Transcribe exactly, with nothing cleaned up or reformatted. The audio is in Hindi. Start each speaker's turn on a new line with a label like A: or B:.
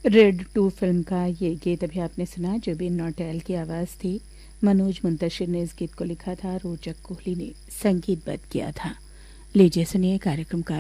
A: रेड टू फिल्म का ये गीत अभी आपने सुना, जुबिन नौटियाल की आवाज़ थी। मनोज मुंतशिर ने इस गीत को लिखा था, रोचक कोहली ने संगीतबद्ध किया था। लीजिए सुनिए कार्यक्रम का